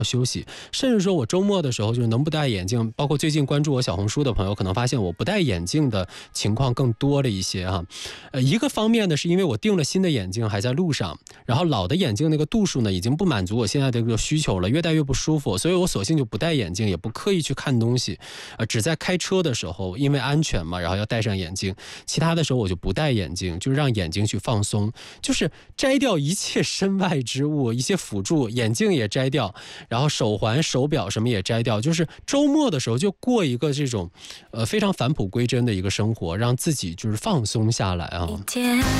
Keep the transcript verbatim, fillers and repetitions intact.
休息，甚至说我周末的时候就是能不戴眼镜，包括最近关注我小红书的朋友可能发现我不戴眼镜的情况更多了一些哈。呃，一个方面呢是因为我订了新的眼镜还在路上，然后老的眼镜那个度数呢已经不满足我现在的这个需求了，越戴越不舒服，所以我索性就不戴眼镜，也不刻意去看东西，呃，只在开车的时候因为安全嘛，然后要戴上眼镜，其他的时候我就不戴眼镜，就让眼睛去放松，就是摘掉一切身外之物，一些辅助，眼镜也摘掉，然后手环手表什么也摘掉，就是周末的时候就过一个这种呃非常返璞归真的一个生活，让自己就是放松下来啊。